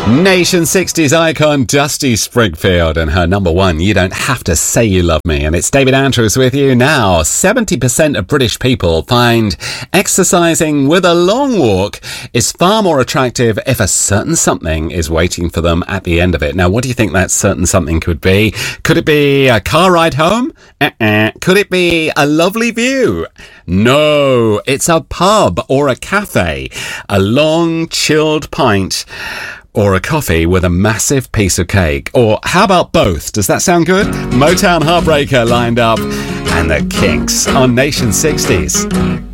Nation 60s icon Dusty Springfield and her number one, You Don't Have to Say You Love Me. And it's David Andrews with you now. 70% of British people find exercising with a long walk is far more attractive if a certain something is waiting for them at the end of it. Now, what do you think that certain something could be? Could it be a car ride home? Could it be a lovely view? No, it's a pub or a cafe. A long, chilled pint or a coffee with a massive piece of cake. Or how about both? Does that sound good? Motown Heartbreaker lined up and the Kinks on Nation 60s.